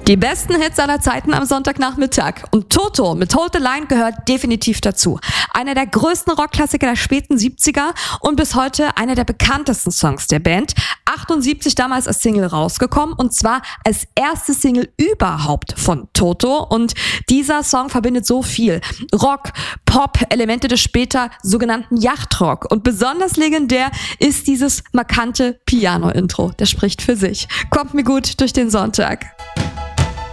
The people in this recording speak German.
Die besten Hits aller Zeiten am Sonntagnachmittag. Und Toto mit Hold the Line gehört definitiv dazu. Einer der größten Rockklassiker der späten 70er und bis heute einer der bekanntesten Songs der Band. 78 damals als Single rausgekommen und zwar als erste Single überhaupt von Toto. Und dieser Song verbindet so viel. Rock, Pop, Elemente des später sogenannten Yachtrock. Und besonders legendär ist dieses markante Piano-Intro. Das spricht für sich. Kommt mir gut durch den Sonntag.